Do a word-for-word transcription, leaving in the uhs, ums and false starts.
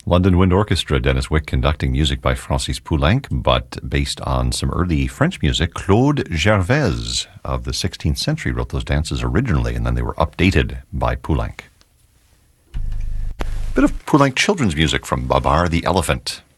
London Wind Orchestra, Dennis Wick conducting, music by Francis Poulenc, but based on some early French music. Claude Gervais of the sixteenth century wrote those dances originally, and then they were updated by Poulenc. Bit of Poulenc children's music from Babar the Elephant.